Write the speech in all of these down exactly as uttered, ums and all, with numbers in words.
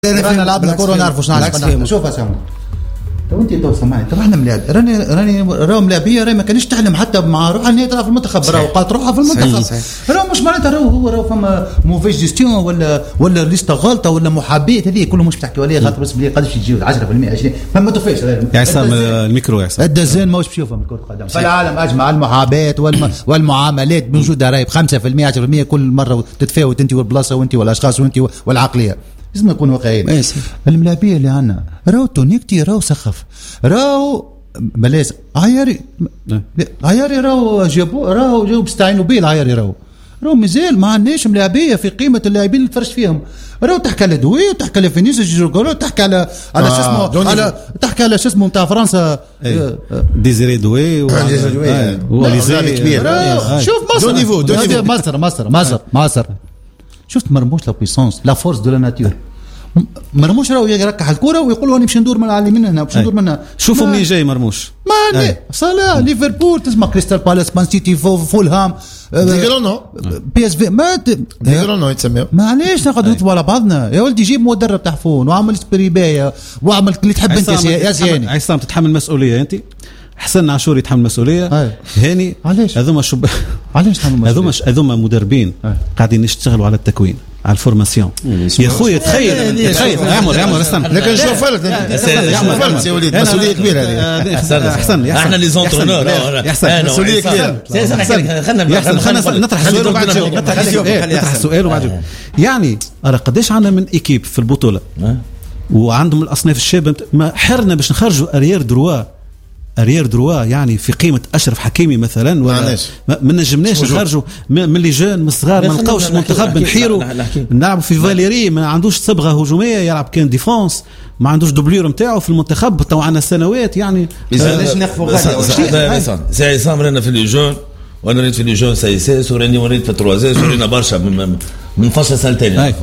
رانا لعبنا كوره ونعرفوا شنو نعرف. شوف اسامه تو انت تو سمعت تو احنا ملاعب راني راني راهو ملاعبيه راهي ما كانش تحلم حتى مع روحها انها تلعب في المنتخب راهو قالت روحها في المنتخب راهو مش معناتها راهو هو راهو فما موفيز جيستيون ولا ولا ليستا غلطه ولا محاباه هذه كلهم مش تحكيوا عليها خاطر بس بلي قداش يجيو عشرة بالمئة عشرين فما توفاش يا عصام الميكرو يا عصام الدزان ماهوش باش يشوفها من كره القدم في العالم اجمع المحاباه والمعاملات موجوده راهي ب خمسة بالمئة عشرة بالمئة كل مره تتفاوت انت والبلاصه وانت والاشخاص وانت والعقليه لازم نكون واقعيين. الملاعبيه اللي عندنا راهو تونيكتي راهو سخف راهو بلاش عياري عياري راهو جابوا راهو جاوب استعينوا به العياري راهو راهو مازال ما عندناش ملاعبيه في قيمه اللاعبين اللي تفرش فيهم راهو تحكي على دوي وتحكي على فينيسيوس جورجو تحكي على على شو اسمه على تحكي على شو اسمه نتاع فرنسا ديزيري دوي وليزي كبير شوف مصر نيفو مصر مصر مصر مصر شفت مرموش لا بويسونس لا فورس دو لا ناتور مرموش راهو يركح الكره ويقول انا باش ندور من العالي من هنا باش ندور من هنا شوفوا منين جاي مرموش ما صلاح ليفربول تسمع كريستال بالاس مان سيتي فولهام ديغرونو بي اس في ما ديغرونو يتسميو معليش نقعدوا نطبوا على بعضنا يا ولدي جيب مدرب تحفون وعمل سبريبايه واعمل اللي تحب انت يا زياني عصام تتحمل مسؤوليه انت حسن عاشور يتحمل مسؤوليه هاني علاش هذوما شب علاش تحمل هذوما هذوما مدربين قاعدين يشتغلوا على التكوين على الفورماسيون يا خويا تخيل تخيل عمر عمر استنى لكن شوف فرق شوف يا وليد مسؤوليه كبيره هذه احسن احنا لي زونترونور مسؤوليه كبيره خلينا خلينا نطرح السؤال وبعد نطرح السؤال وبعد يعني راه قداش عندنا من ايكيب في البطوله وعندهم الاصناف الشابه ما حرنا باش نخرجوا اريير دروا اريير دروا يعني في قيمه اشرف حكيمي مثلا ولا ما نجمناش نخرجوا من لي جون من الصغار ما نلقاوش المنتخب نحيروا نلعبوا في فاليري ما عندوش صبغه هجوميه يلعب كان ديفونس ما عندوش دوبليور نتاعو في المنتخب تو عندنا سنوات يعني ليش نخفوا غادي سي عصام رانا في لي جون وانا ريت في لي جون سي سي وراني وريت في تروازيس ورينا برشا من فاش سنتين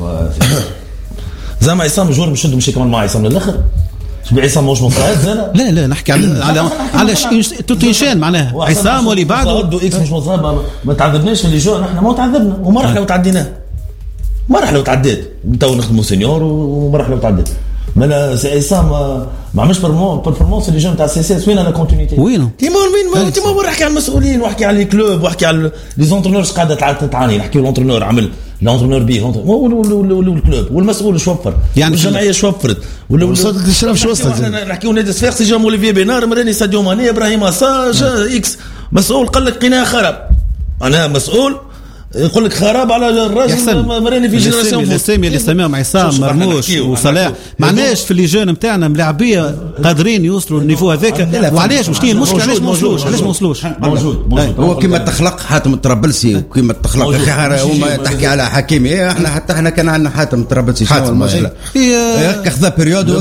زعما عصام جور مش مش كمان مع عصام للاخر عصام موش مصاعد لا لا نحكي على على على توتينشان معناها عصام واللي بعده ودو اكس مش مصاب ما تعذبناش في اللي جو احنا ما تعذبنا ومرحله وتعديناه مرحله وتعديت تو نخدموا سينيور ومرحله وتعديت ما عصام ما عملش برفورمانس اللي جو نتاع سي سي وين انا كونتينيتي وينه تيما وين تيما وين نحكي على المسؤولين ونحكي على الكلوب ونحكي على لي زونترونورز قاعده تعاني نحكي لونترونور عمل لونترونور بي والكلوب والمسؤول شو وفر يعني الجمعيه شو وفرت وصلت الشرف شو وصلت نحكيو نادي صفاقسي جا اوليفيه بينار مراني ساديو ماني ابراهيم اساج اكس مسؤول قال لك قناع خراب انا مسؤول يقول لك خراب على الراجل مراني في جينيراسيون الاسامي اللي سماهم عصام مرموش وصلاح معناش في اللجان نتاعنا ملاعبيه قادرين يوصلوا للنيفو هذاك وعلاش وشنو المشكله علاش ما وصلوش علاش ما وصلوش موجود هو كيما تخلق حاتم الطرابلسي وكيما تخلق هما تحكي على حكيمي احنا حتى احنا كان عندنا حاتم الطرابلسي شنو المشكله هيك خذا بيريود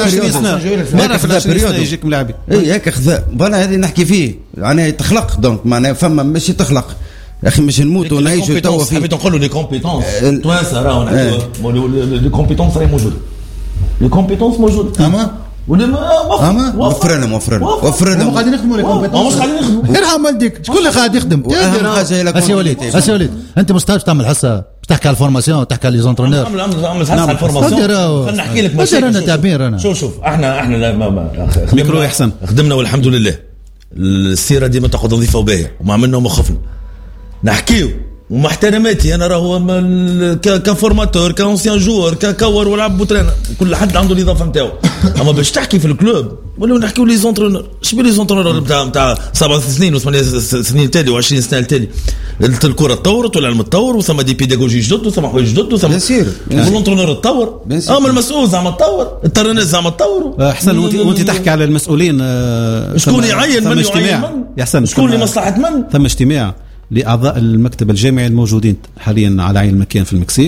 ما خذا بيريود يجيك ملاعبي اي هيك خذا انا هذه نحكي فيه يعني تخلق دونك معناها فما ماشي تخلق يا اخي مش نموتوا ونعيشوا توا في حبيت نقولوا لي كومبيتونس توانسه راهو نحكيوا لي كومبيتونس راهي موجوده لي كومبيتونس موجوده اما ولا ما وفرنا وفرنا وفرنا قاعدين نخدموا لي كومبيتونس مش قاعدين نخدموا ارحم والديك شكون اللي قاعد يخدم اهم حاجه لك اسي وليد اسي وليد انت مستعد تعمل حصه تحكي على الفورماسيون تحكي على لي زونترونور نعمل حصه على الفورماسيون خلينا نحكي لك ماشي انا تعبير انا شوف شوف احنا احنا ميكرو احسن خدمنا والحمد لله السيره ديما تاخذ نظيفه وباهيه وما عملنا وما خفنا نحكيو ومحترماتي انا راهو كفورماتور كونسيان جوور ككور ولعب بوترين كل حد عنده الاضافه نتاعو اما باش تحكي في الكلوب ولا نحكيو لي زونترونور شبي لي زونترونور نتاع نتاع سبع سنين وثمانية سنين تالي وعشرين سنه تالي الكره تطورت والعلم تطور وثم دي بيداغوجي جدد وثم حوايج جدد وثم يصير والونترونور تطور اما المسؤول زعما تطور الترناس زعما تطوروا احسن وانت تحكي على المسؤولين شكون يعين من يعين يحسن شكون لمصلحه من ثم اجتماع لأعضاء المكتب الجامعي الموجودين حاليا على عين المكان في المكسيك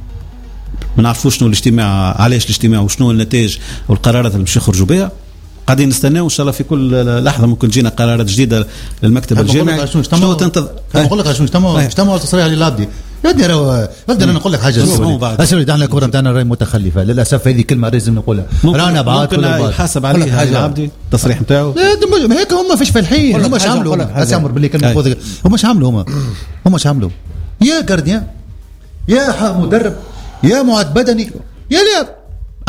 ما نعرفوش شنو الاجتماع علاش الاجتماع وشنو النتائج والقرارات اللي باش يخرجوا بها قاعدين نستناو ان شاء الله في كل لحظه ممكن تجينا قرارات جديده للمكتب الجامعي شنو تنتظر نقول لك شنو اجتمعوا اجتمعوا تصريح للابدي يدي راهو ولد انا نقول لك حاجه اسوري احنا الكره نتاعنا راهي متخلفه للاسف هذه كلمه لازم نقولها رانا بعاد ممكن يحاسب عليها العبدي التصريح نتاعو هيك هم فيش فالحين هم اش عملوا بس يعمر باللي كلمه هم اش عملوا هم هم اش عملوا يا جارديان يا مدرب يا معد بدني يا لعب